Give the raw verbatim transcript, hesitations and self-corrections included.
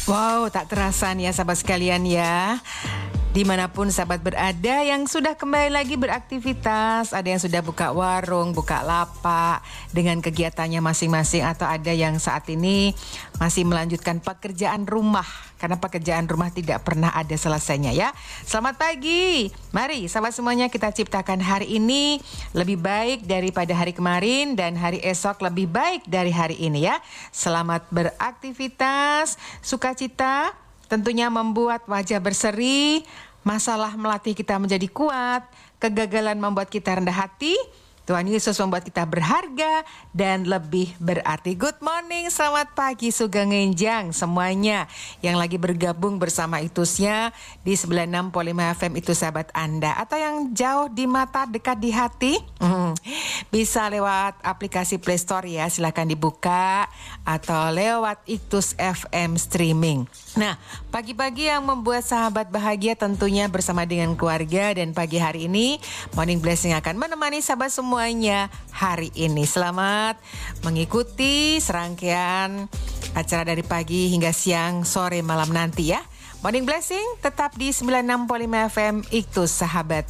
Wow, tak terasa nih ya sahabat sekalian ya. Dimanapun sahabat berada yang sudah kembali lagi beraktivitas, ada yang sudah buka warung, buka lapak dengan kegiatannya masing-masing, atau ada yang saat ini masih melanjutkan pekerjaan rumah, karena pekerjaan rumah tidak pernah ada selesainya ya. Selamat pagi, mari sahabat semuanya kita ciptakan hari ini lebih baik daripada hari kemarin, dan hari esok lebih baik dari hari ini ya. Selamat beraktivitas, sukacita tentunya membuat wajah berseri, masalah melatih kita menjadi kuat, kegagalan membuat kita rendah hati, Tuhan Yesus membuat kita berharga dan lebih berarti. Good morning, selamat pagi Sugeng Enjang semuanya yang lagi bergabung bersama Itusnya di sembilan puluh enam koma lima F M Itu sahabat Anda, atau yang jauh di mata dekat di hati, hmm, bisa lewat aplikasi Play Store ya, silakan dibuka, atau lewat Itus F M streaming. Nah, pagi-pagi yang membuat sahabat bahagia tentunya bersama dengan keluarga, dan pagi hari ini Morning Blessing akan menemani sahabat semuanya hari ini. Selamat mengikuti serangkaian acara dari pagi hingga siang, sore, malam nanti ya. Morning Blessing tetap di sembilan puluh enam koma lima F M Itu sahabat